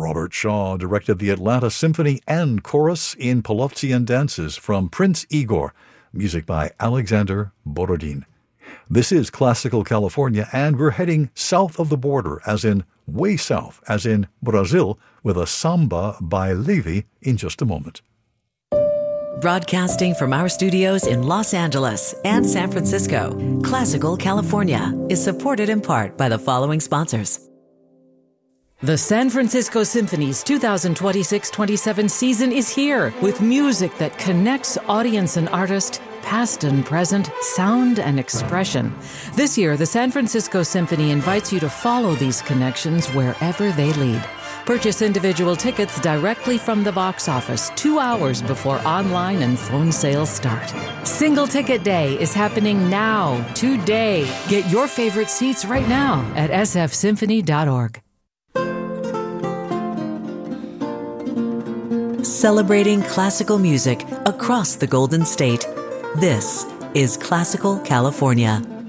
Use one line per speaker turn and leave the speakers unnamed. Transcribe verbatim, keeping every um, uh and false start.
Robert Shaw directed the Atlanta Symphony and Chorus in Polovtsian Dances from Prince Igor, music by Alexander Borodin. This is Classical California, and we're heading south of the border, as in way south, as in Brazil, with a samba by Levi in just a moment.
Broadcasting from our studios in Los Angeles and San Francisco, Classical California is supported in part by the following sponsors. The San Francisco Symphony's two thousand twenty-six twenty-seven season is here with music that connects audience and artist, past and present, sound and expression. This year, the San Francisco Symphony invites you to follow these connections wherever they lead. Purchase individual tickets directly from the box office two hours before online and phone sales start. Single Ticket Day is happening now, today. Get your favorite seats right now at s f symphony dot org. Celebrating classical music across the Golden State. This is Classical California.